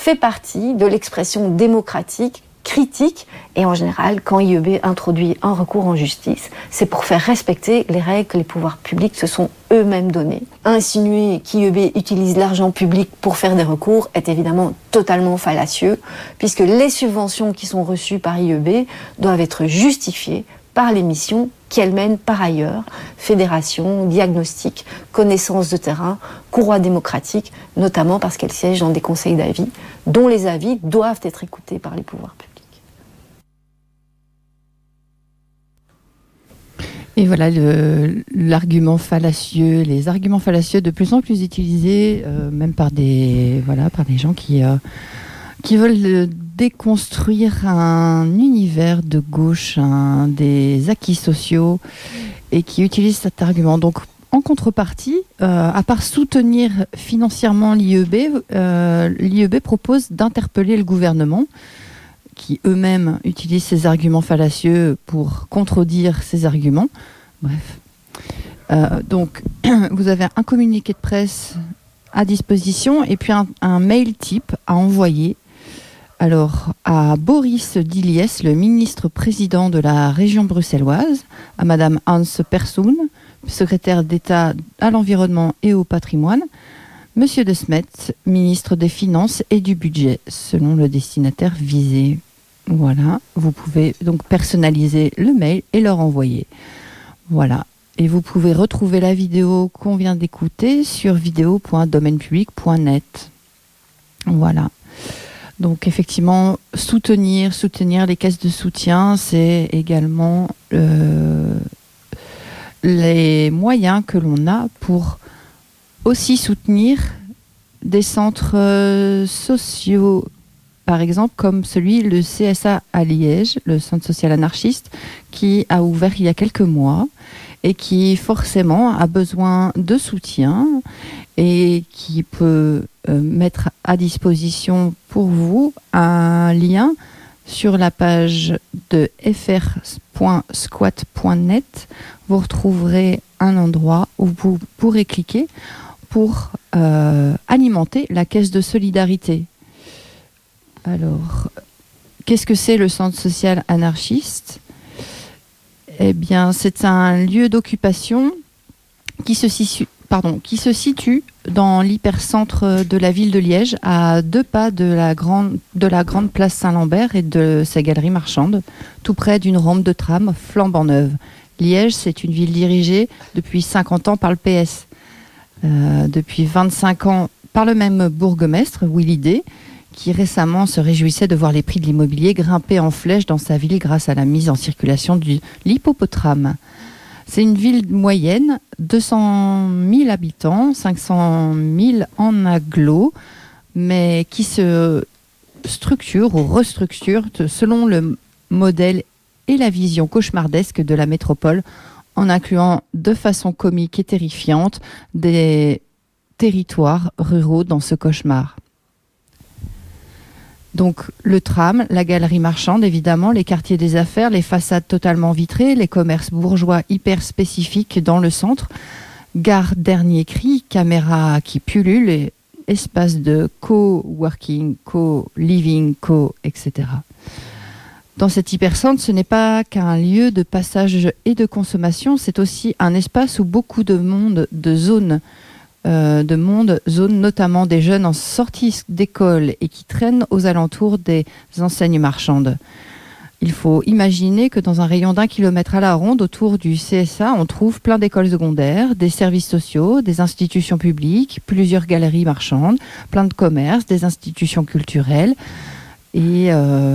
fait partie de l'expression démocratique critique, et en général, quand IEB introduit un recours en justice, c'est pour faire respecter les règles que les pouvoirs publics se sont eux-mêmes données. Insinuer qu'IEB utilise l'argent public pour faire des recours est évidemment totalement fallacieux, puisque les subventions qui sont reçues par IEB doivent être justifiées par les missions qu'elle mène par ailleurs, fédération, diagnostic, connaissance de terrain, courroie démocratique, notamment parce qu'elle siège dans des conseils d'avis, dont les avis doivent être écoutés par les pouvoirs publics. Et voilà l'argument fallacieux, les arguments fallacieux de plus en plus utilisés, même par des gens qui veulent déconstruire un univers de gauche, des acquis sociaux, et qui utilisent cet argument. Donc, en contrepartie, à part soutenir financièrement l'IEB, l'IEB propose d'interpeller le gouvernement, qui eux-mêmes utilisent ces arguments fallacieux pour contredire ces arguments. Bref. Donc, vous avez un communiqué de presse à disposition et puis un mail type à envoyer. Alors, à Boris Diliès, le ministre-président de la région bruxelloise, à Madame Hans Persson, secrétaire d'État à l'environnement et au patrimoine, Monsieur de Smet, ministre des Finances et du Budget, selon le destinataire visé. Voilà, vous pouvez donc personnaliser le mail et leur envoyer. Voilà, et vous pouvez retrouver la vidéo qu'on vient d'écouter sur vidéo.domainepublic.net. Voilà. Donc effectivement, soutenir les caisses de soutien, c'est également les moyens que l'on a pour aussi soutenir des centres sociaux, par exemple comme le CSA à Liège, le centre social anarchiste, qui a ouvert il y a quelques mois et qui forcément a besoin de soutien et qui peut mettre à disposition pour vous un lien sur la page de fr.squat.net. Vous retrouverez un endroit où vous pourrez cliquer pour alimenter la caisse de solidarité. Alors, qu'est-ce que c'est le centre social anarchiste ? Eh bien, c'est un lieu d'occupation qui se situe dans l'hypercentre de la ville de Liège, à 2 pas de la grande place Saint-Lambert et de sa galerie marchande, tout près d'une rampe de tram flambant neuve. Liège, c'est une ville dirigée depuis 50 ans par le PS. Depuis 25 ans par le même bourgmestre, Willy Day, qui récemment se réjouissait de voir les prix de l'immobilier grimper en flèche dans sa ville grâce à la mise en circulation de l'hippopotame. C'est une ville moyenne, 200 000 habitants, 500 000 en aglo, mais qui se structure ou restructure selon le modèle et la vision cauchemardesque de la métropole, en incluant de façon comique et terrifiante des territoires ruraux dans ce cauchemar. Donc le tram, la galerie marchande évidemment, les quartiers des affaires, les façades totalement vitrées, les commerces bourgeois hyper spécifiques dans le centre, gare dernier cri, caméras qui pullulent, et espaces de co-working, co-living, etc. Dans cet hypercentre, ce n'est pas qu'un lieu de passage et de consommation, c'est aussi un espace où beaucoup de monde, zone notamment des jeunes en sortie d'école et qui traînent aux alentours des enseignes marchandes. Il faut imaginer que dans un rayon d'1 kilomètre à la ronde autour du CSA, on trouve plein d'écoles secondaires, des services sociaux, des institutions publiques, plusieurs galeries marchandes, plein de commerces, des institutions culturelles. Et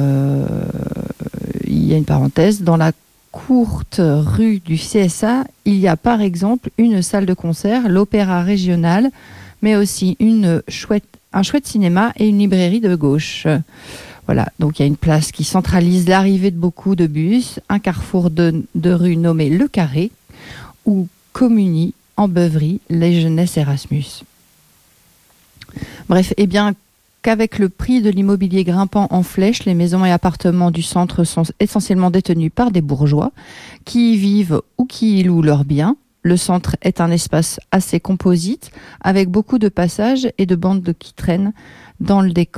il y a une parenthèse, dans la courte rue du CSA, il y a par exemple une salle de concert, l'Opéra Régional, mais aussi un chouette cinéma et une librairie de gauche. Voilà, donc il y a une place qui centralise l'arrivée de beaucoup de bus, un carrefour de rue nommé Le Carré, où communient en beuverie les jeunesses Erasmus. Bref, bien qu'avec le prix de l'immobilier grimpant en flèche, les maisons et appartements du centre sont essentiellement détenus par des bourgeois qui y vivent ou qui y louent leurs biens. Le centre est un espace assez composite, avec beaucoup de passages et de bandes qui traînent dans le décor.